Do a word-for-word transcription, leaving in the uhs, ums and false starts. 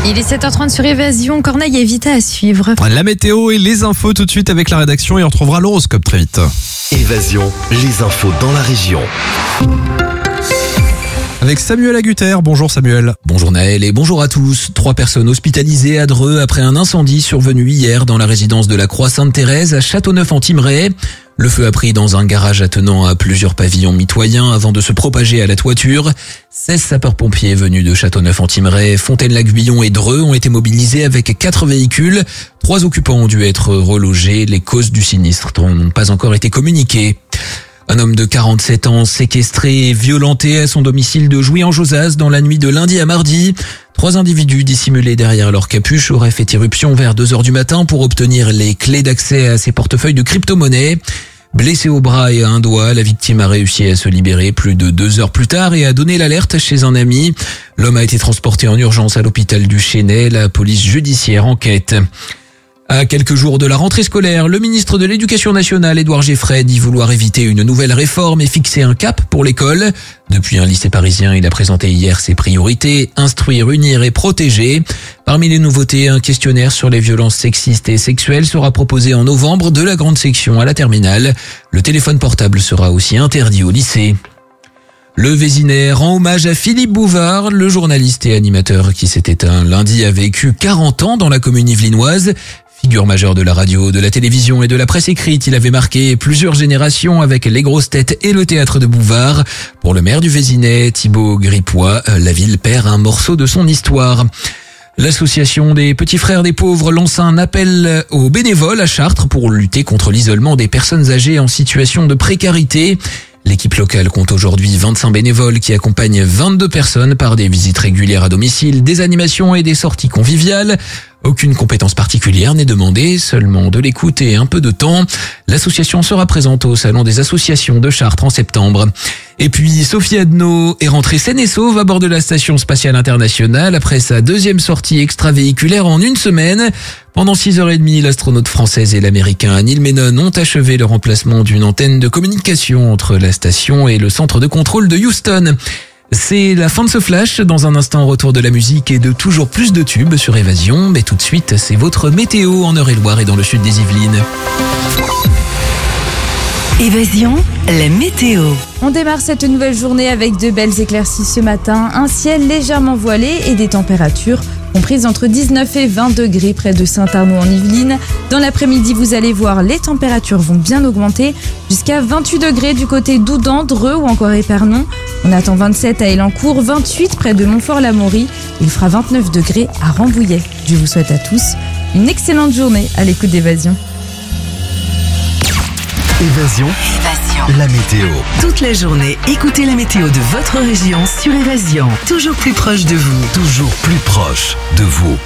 Il est sept heures trente sur Évasion, Corneille et Vita à suivre. La météo et les infos tout de suite avec la rédaction et on retrouvera l'horoscope très vite. Évasion, les infos dans la région. Avec Samuel Agutter. Bonjour Samuel. Bonjour Naël et bonjour à tous. Trois personnes hospitalisées à Dreux après un incendie survenu hier dans la résidence de la Croix-Sainte-Thérèse à Châteauneuf-en-Thymerais. Le feu a pris dans un garage attenant à plusieurs pavillons mitoyens avant de se propager à la toiture. seize sapeurs-pompiers venus de Châteauneuf-en-Thymerais, Fontaine-Lac-Guyon et Dreux ont été mobilisés avec quatre véhicules. Trois occupants ont dû être relogés. Les causes du sinistre n'ont pas encore été communiquées. Un homme de quarante-sept ans séquestré et violenté à son domicile de Jouy-en-Josas dans la nuit de lundi à mardi. Trois individus dissimulés derrière leur capuche auraient fait irruption vers deux heures du matin pour obtenir les clés d'accès à ses portefeuilles de crypto-monnaie. Blessé au bras et à un doigt, la victime a réussi à se libérer plus de deux heures plus tard et a donné l'alerte chez un ami. L'homme a été transporté en urgence à l'hôpital du Chesnay. La police judiciaire enquête. À quelques jours de la rentrée scolaire, le ministre de l'Éducation nationale, Édouard Geffray, dit vouloir éviter une nouvelle réforme et fixer un cap pour l'école. Depuis un lycée parisien, il a présenté hier ses priorités, instruire, unir et protéger. Parmi les nouveautés, un questionnaire sur les violences sexistes et sexuelles sera proposé en novembre de la grande section à la terminale. Le téléphone portable sera aussi interdit au lycée. Le Vésinet rend hommage à Philippe Bouvard, le journaliste et animateur qui s'est éteint lundi a vécu quarante ans dans la commune yvelinoise. Figure majeure de la radio, de la télévision et de la presse écrite, il avait marqué plusieurs générations avec les grosses têtes et le théâtre de Bouvard. Pour le maire du Vésinet, Thibaut Gripois, la ville perd un morceau de son histoire. L'association des petits frères des pauvres lance un appel aux bénévoles à Chartres pour lutter contre l'isolement des personnes âgées en situation de précarité. L'équipe locale compte aujourd'hui vingt-cinq bénévoles qui accompagnent vingt-deux personnes par des visites régulières à domicile, des animations et des sorties conviviales. Aucune compétence particulière n'est demandée, seulement de l'écoute et un peu de temps. L'association sera présente au Salon des associations de Chartres en septembre. Et puis Sophie Adno est rentrée saine et sauve à bord de la Station spatiale internationale après sa deuxième sortie extravéhiculaire en une semaine. Pendant six heures trente, l'astronaute française et l'américain Neil Menon ont achevé le remplacement d'une antenne de communication entre la station et le centre de contrôle de Houston. C'est la fin de ce flash. Dans un instant, retour de la musique et de toujours plus de tubes sur Évasion. Mais tout de suite, c'est votre météo en Eure-et-Loire et dans le sud des Yvelines. Évasion, la météo. On démarre cette nouvelle journée avec de belles éclaircies ce matin, un ciel légèrement voilé et des températures comprises entre dix-neuf et vingt degrés près de Saint-Arnaud en Yvelines. Dans l'après-midi, vous allez voir, les températures vont bien augmenter jusqu'à vingt-huit degrés du côté d'Oudan, Dreux ou encore Épernon. On attend vingt-sept à Élancourt, vingt-huit près de Montfort-l'Amaury. Il fera vingt-neuf degrés à Rambouillet. Je vous souhaite à tous une excellente journée à l'écoute d'Évasion. Évasion, Évasion, la météo. toute la journée, écoutez la météo de votre région sur Évasion. Toujours plus proche de vous. Toujours plus proche de vous.